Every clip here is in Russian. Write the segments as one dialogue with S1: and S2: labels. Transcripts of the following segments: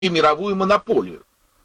S1: мировую монополию.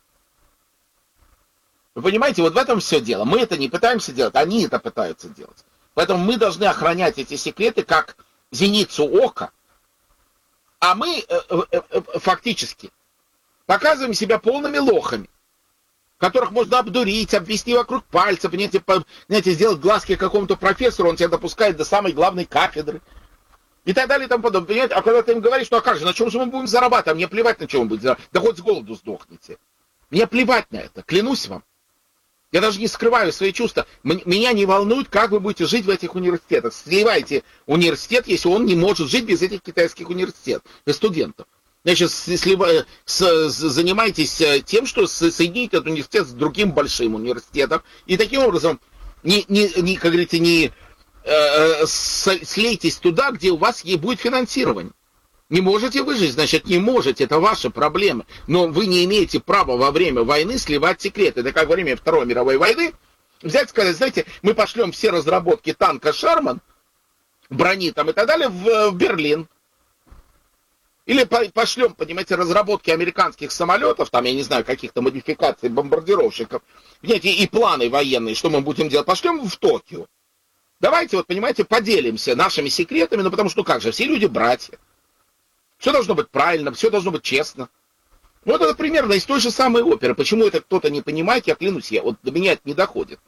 S1: Вы понимаете, вот в этом все дело. Мы это не пытаемся делать, они это пытаются делать. Поэтому мы должны охранять эти секреты как зеницу ока, а мы фактически показываем себя полными лохами, которых можно обдурить, обвести вокруг пальца, понимаете, сделать глазки какому-то профессору, он тебя допускает до самой главной кафедры. И так далее и тому подобное. Понимаете? А когда ты им говоришь, ну а как же, на чем же мы будем зарабатывать? А мне плевать, на чем мы будем зарабатывать. Да хоть с голоду сдохните. Мне плевать на это, клянусь вам. Я даже не скрываю свои чувства. Меня не волнует, как вы будете жить в этих университетах. Сливайте университет, если он не может жить без этих китайских университетов, студентов. Значит, занимайтесь тем, что соедините этот университет с другим большим университетом. И таким образом, как говорится, слейтесь туда, где у вас будет финансирование. Не можете выжить, значит, не можете, это ваши проблемы. Но вы не имеете права во время войны сливать секреты. Это как во время Второй мировой войны взять и сказать, знаете, мы пошлем все разработки танка «Шарман», брони там и так далее в Берлин. Или пошлем, понимаете, разработки американских самолетов, там, я не знаю, каких-то модификаций бомбардировщиков, понимаете, и планы военные, что мы будем делать, пошлем в Токио. Давайте, вот, понимаете, поделимся нашими секретами, ну, потому что, ну, как же, все люди братья. Все должно быть правильно, все должно быть честно. Вот это примерно из той же самой оперы. Почему это кто-то не понимает, я клянусь, вот до меня это не доходит.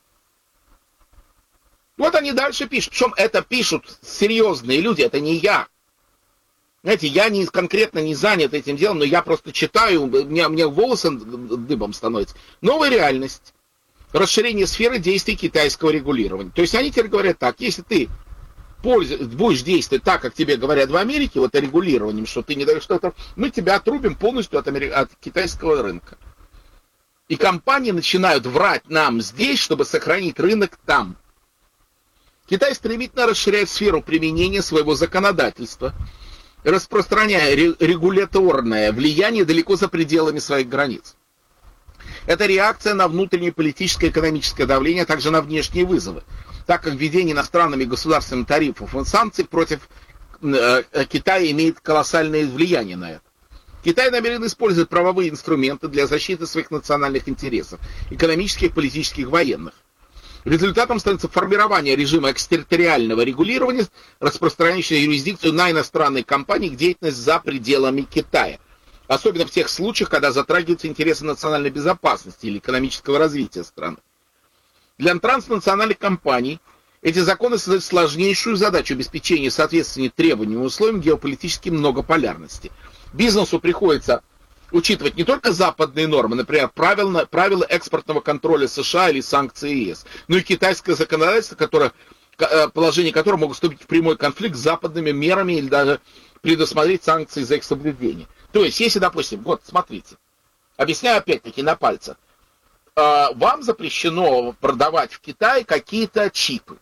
S1: Вот они дальше пишут. Причем это пишут серьезные люди, это не я. Знаете, я конкретно не занят этим делом, но я просто читаю, мне волосы дыбом становятся. Новая реальность. Расширение сферы действий китайского регулирования. То есть они теперь говорят так, если ты будешь действовать так, как тебе говорят в Америке, вот регулированием, что ты не даешь что-то, мы тебя отрубим полностью от китайского рынка. И компании начинают врать нам здесь, чтобы сохранить рынок там. Китай стремительно расширяет сферу применения своего законодательства, распространяя регуляторное влияние далеко за пределами своих границ. Это реакция на внутреннее политическое и экономическое давление, а также на внешние вызовы, так как введение иностранными государственными тарифов и санкций против Китая имеет колоссальное влияние на это. Китай намерен использовать правовые инструменты для защиты своих национальных интересов, экономических, политических, военных. Результатом становится формирование режима экстерриториального регулирования, распространяющего юрисдикцию на иностранные компании, деятельность за пределами Китая. Особенно в тех случаях, когда затрагиваются интересы национальной безопасности или экономического развития страны. Для транснациональных компаний эти законы создают сложнейшую задачу обеспечения соответствия требованиям и условиям геополитической многополярности. Бизнесу приходится учитывать не только западные нормы, например, правила экспортного контроля США или санкции ЕС, но и китайское законодательство, положения которого могут вступить в прямой конфликт с западными мерами или даже предусмотреть санкции за их соблюдение. То есть, если, допустим, вот смотрите, объясняю опять-таки на пальцах, вам запрещено продавать в Китае какие-то чипы,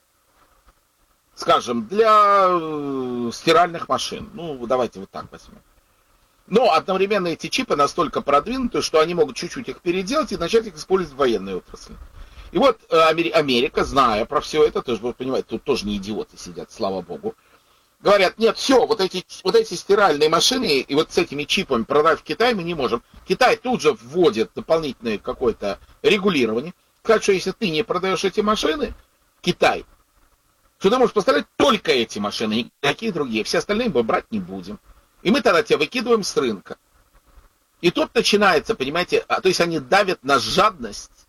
S1: скажем, для стиральных машин. Ну, давайте вот так возьмем. Но одновременно эти чипы настолько продвинуты, что они могут чуть-чуть их переделать и начать их использовать в военной отрасли. И вот Америка, зная про все это, тоже, вы понимаете, тут тоже не идиоты сидят, слава богу, говорят, нет, все, вот эти стиральные машины и вот с этими чипами продать в Китай мы не можем. Китай тут же вводит дополнительное какое-то регулирование. Сказать, что если ты не продаешь эти машины, Китай, то ты можешь поставлять только эти машины, никакие другие. Все остальные мы брать не будем. И мы тогда тебя выкидываем с рынка. И тут начинается, понимаете, то есть они давят на жадность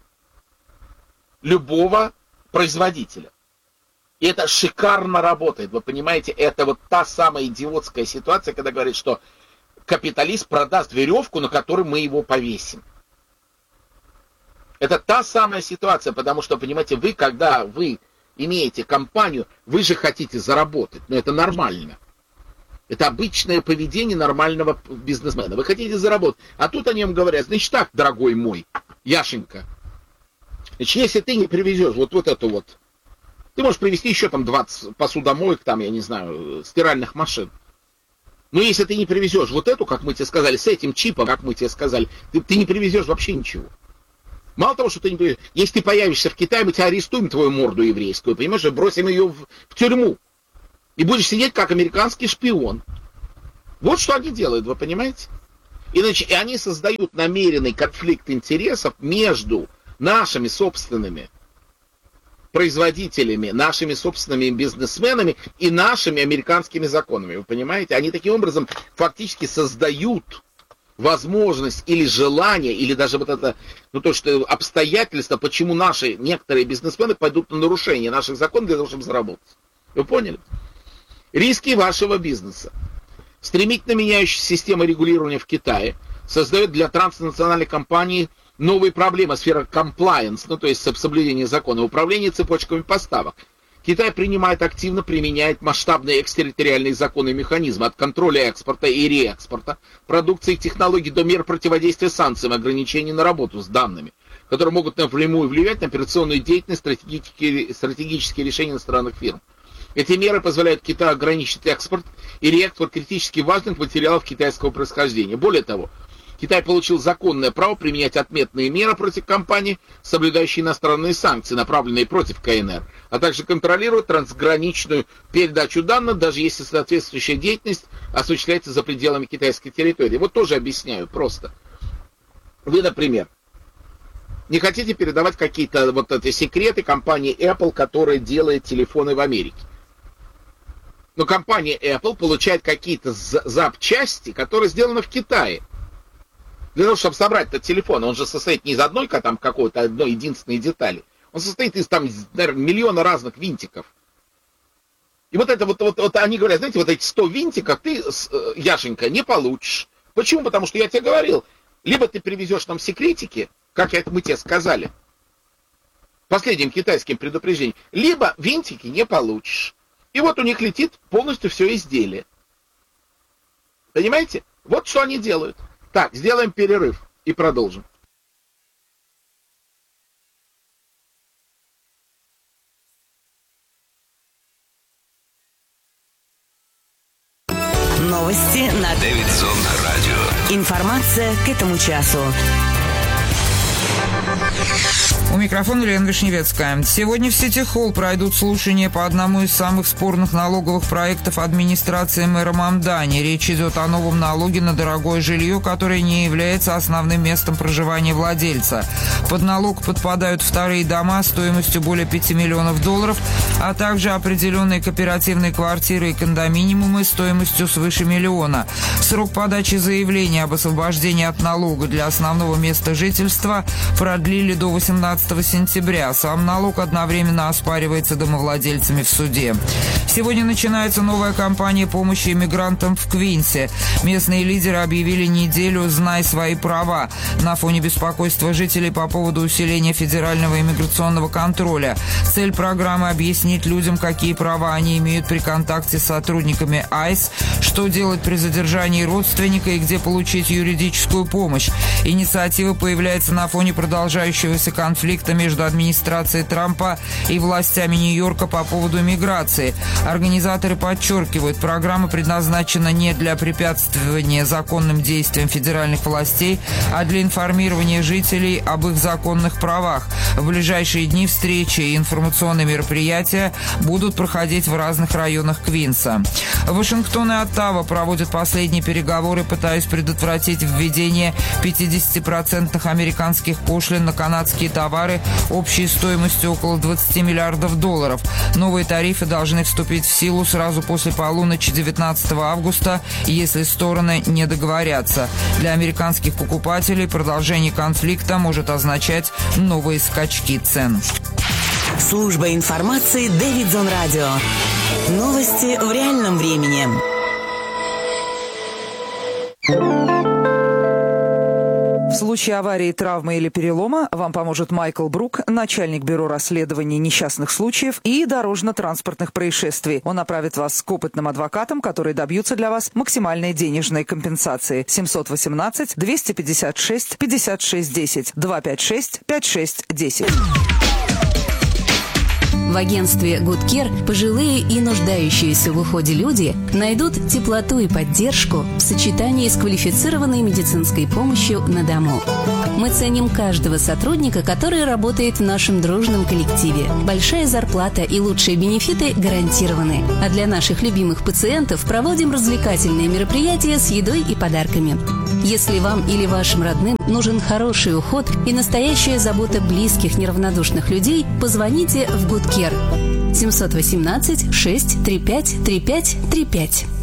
S1: любого производителя. И это шикарно работает, вы понимаете, это вот та самая идиотская ситуация, когда говорят, что капиталист продаст веревку, на которой мы его повесим. Это та самая ситуация, потому что, понимаете, когда вы имеете компанию, вы же хотите заработать, но это нормально. Это обычное поведение нормального бизнесмена. Вы хотите заработать, а тут они вам говорят, значит так, дорогой мой, Яшенька, значит, если ты не привезешь вот эту вот, ты можешь привезти еще там 20 посудомоек, там, я не знаю, стиральных машин. Но если ты не привезешь вот эту, как мы тебе сказали, с этим чипом, как мы тебе сказали, ты не привезешь вообще ничего. Мало того, что ты не привезешь, если ты появишься в Китае, мы тебя арестуем, твою морду еврейскую, понимаешь, и бросим ее в тюрьму. И будешь сидеть как американский шпион. Вот что они делают, вы понимаете? И они создают намеренный конфликт интересов между нашими собственными производителями, нашими собственными бизнесменами и нашими американскими законами. Вы понимаете? Они таким образом фактически создают возможность или желание, или даже вот это, то, что обстоятельства, почему наши некоторые бизнесмены пойдут на нарушение наших законов для того, чтобы заработать. Вы поняли? Риски вашего бизнеса. Стремительно меняющаяся система регулирования в Китае создает для транснациональной компании новые проблемы, сфера compliance, то есть соблюдение закона, управление цепочками поставок. Китай активно применяет масштабные экстерриториальные законы и механизмы от контроля экспорта и реэкспорта, продукции и технологий до мер противодействия санкциям, ограничений на работу с данными, которые могут напрямую влиять на операционную деятельность, стратегические решения иностранных фирм. Эти меры позволяют Китаю ограничить экспорт и реэкспорт критически важных материалов китайского происхождения. Более того, Китай получил законное право применять ответные меры против компаний, соблюдающих иностранные санкции, направленные против КНР, а также контролировать трансграничную передачу данных, даже если соответствующая деятельность осуществляется за пределами китайской территории. Вот тоже объясняю просто. Вы, например, не хотите передавать какие-то вот эти секреты компании Apple, которая делает телефоны в Америке. Но компания Apple получает какие-то запчасти, которые сделаны в Китае. Для того, чтобы собрать этот телефон, он же состоит не из одной какой-то одной единственной детали. Он состоит из, наверное, миллиона разных винтиков. И вот это вот они говорят, знаете, вот эти 100 винтиков ты, Яшенька, не получишь. Почему? Потому что я тебе говорил, либо ты привезешь нам секретики, как мы тебе сказали, последним китайским предупреждением, либо винтики не получишь. И вот у них летит полностью все изделие. Понимаете? Вот что они делают. Так, сделаем перерыв и продолжим.
S2: Новости на
S3: Дэвидсон Радио.
S2: Информация к этому часу.
S4: У микрофона Елена Вишневецкая. Сегодня в Сити Холл пройдут слушания по одному из самых спорных налоговых проектов администрации мэра Мамдани. Речь идет о новом налоге на дорогое жилье, которое не является основным местом проживания владельца. Под налог подпадают вторые дома стоимостью более $5 миллионов, а также определенные кооперативные квартиры и кондоминиумы стоимостью свыше $1 миллиона. Срок подачи заявления об освобождении от налога для основного места жительства продлили до 18 сентября. Сам налог одновременно оспаривается домовладельцами в суде. Сегодня начинается новая кампания помощи иммигрантам в Квинсе. Местные лидеры объявили неделю «Знай свои права» на фоне беспокойства жителей по поводу усиления федерального иммиграционного контроля. Цель программы – объяснить людям, какие права они имеют при контакте с сотрудниками ICE, что делать при задержании родственника и где получить юридическую помощь. Инициатива появляется на фоне продолжающегося конфликта между администрацией Трампа и властями Нью-Йорка по поводу миграции. Организаторы подчеркивают, программа предназначена не для препятствования законным действиям федеральных властей, а для информирования жителей об их законных правах. В ближайшие дни встречи и информационные мероприятия будут проходить в разных районах Квинса. Вашингтон и Оттава проводят последние переговоры, пытаясь предотвратить введение 50% американских пошлин на канадские товары общей стоимостью около $20 миллиардов. Новые тарифы должны вступить в силу сразу после полуночи 19 августа, если стороны не договорятся. Для американских покупателей продолжение конфликта может означать новые скачки цен.
S2: Служба информации Дэвидсон Радио. Новости в реальном времени.
S5: В случае аварии, травмы или перелома вам поможет Майкл Брук, начальник бюро расследований несчастных случаев и дорожно-транспортных происшествий. Он направит вас к опытным адвокатам, которые добьются для вас максимальной денежной компенсации. 718-256-56-10, 256-56-10.
S6: В агентстве Good Care пожилые и нуждающиеся в уходе люди найдут теплоту и поддержку в сочетании с квалифицированной медицинской помощью на дому. Мы ценим каждого сотрудника, который работает в нашем дружном коллективе. Большая зарплата и лучшие бенефиты гарантированы. А для наших любимых пациентов проводим развлекательные мероприятия с едой и подарками. Если вам или вашим родным нужен хороший уход и настоящая забота близких неравнодушных людей, позвоните в Good Care 718 635 3535.